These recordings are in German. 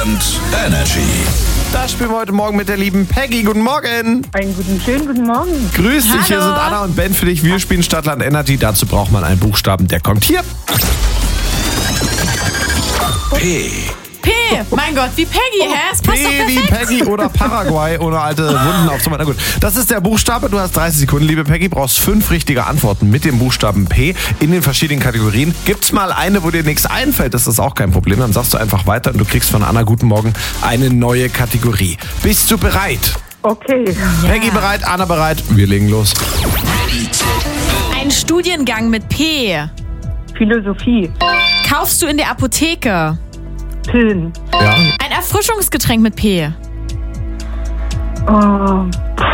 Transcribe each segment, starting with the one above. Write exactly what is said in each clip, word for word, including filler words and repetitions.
Stadtland Energy. Da spielen wir heute Morgen mit der lieben Peggy. Guten Morgen. Einen guten, schönen guten Morgen. Grüß dich, Hallo. hier sind Anna und Ben für dich. Wir spielen Stadtland Energy. Dazu braucht man einen Buchstaben, der kommt hier. P. P. Mein Gott, wie Peggy, hä? Es passt doch P wie perfekt. Peggy oder Paraguay ohne alte Wunden aufzumachen. Na gut, das ist der Buchstabe. Du hast dreißig Sekunden, liebe Peggy. Brauchst fünf richtige Antworten mit dem Buchstaben P in den verschiedenen Kategorien. Gibt's mal eine, wo dir nichts einfällt, das ist auch kein Problem. Dann sagst du einfach weiter und du kriegst von Anna guten Morgen eine neue Kategorie. Bist du bereit? Okay. Peggy bereit, Anna bereit. Wir legen los. Ein Studiengang mit P. Philosophie. Kaufst du in der Apotheke? Pillen. Ja. Ein Erfrischungsgetränk mit P. Oh.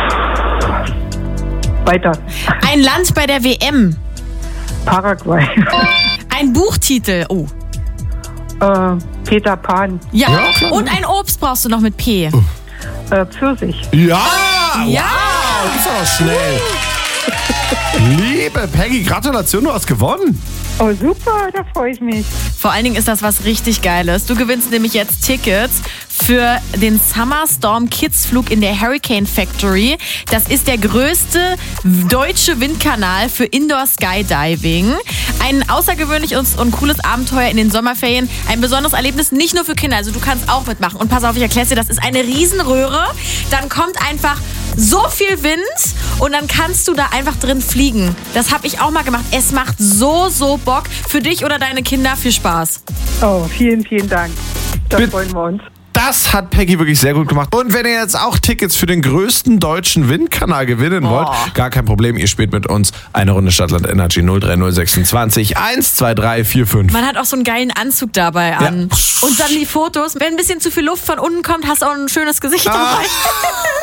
Weiter. Ein Land bei der W M. Paraguay. Ein Buchtitel. Oh. äh, Peter Pan. Ja. Ja, klar. Und ein Obst brauchst du noch mit P. Äh, Pfirsich. Ja! Ja. Wow, das war schnell. Liebe Peggy, Gratulation, du hast gewonnen. Oh, super, da freue ich mich. Vor allen Dingen ist das was richtig Geiles. Du gewinnst nämlich jetzt Tickets für den Summer Storm Kids Flug in der Hurricane Factory. Das ist der größte deutsche Windkanal für Indoor Skydiving. Ein außergewöhnliches und cooles Abenteuer in den Sommerferien. Ein besonderes Erlebnis, nicht nur für Kinder. Also du kannst auch mitmachen. Und pass auf, ich erkläre dir, das ist eine Riesenröhre. Dann kommt einfach so viel Wind und dann kannst du da einfach drin fliegen. Das habe ich auch mal gemacht. Es macht so, so Bock. Für dich oder deine Kinder viel Spaß. Oh, vielen, vielen Dank. Da Bitte. freuen wir uns. Das hat Peggy wirklich sehr gut gemacht. Und wenn ihr jetzt auch Tickets für den größten deutschen Windkanal gewinnen wollt, gar kein Problem, ihr spielt mit uns eine Runde Stadtland Energy null drei null sechsundzwanzig eins zwei drei vier fünf. Man hat auch so einen geilen Anzug dabei an. Ja. Und dann die Fotos. Wenn ein bisschen zu viel Luft von unten kommt, hast du auch ein schönes Gesicht Ah. dabei.